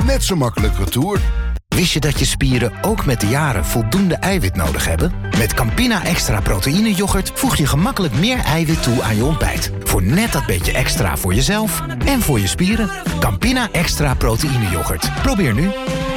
net zo makkelijk retour. Wist je dat je spieren ook met de jaren voldoende eiwit nodig hebben? Met Campina Extra Proteïne Yoghurt voeg je gemakkelijk meer eiwit toe aan je ontbijt. Voor net dat beetje extra voor jezelf en voor je spieren. Campina Extra Proteïne Yoghurt. Probeer nu.